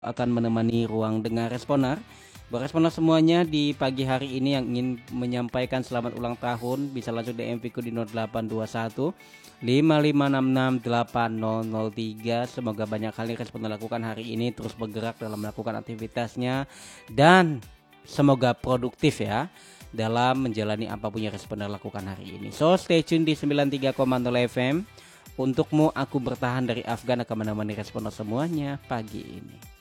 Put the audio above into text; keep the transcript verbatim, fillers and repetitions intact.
akan menemani ruang dengar Responer. Buat Responer semuanya di pagi hari ini yang ingin menyampaikan selamat ulang tahun bisa langsung D M V ku di nol delapan dua satu lima lima enam enam delapan nol nol tiga. Semoga banyak kali Responer lakukan hari ini, terus bergerak dalam melakukan aktivitasnya dan semoga produktif ya dalam menjalani apapun yang Responer lakukan hari ini. So stay tune di sembilan tiga koma nol F M. Untukmu aku bertahan dari Afgan akan menemani Responer semuanya pagi ini.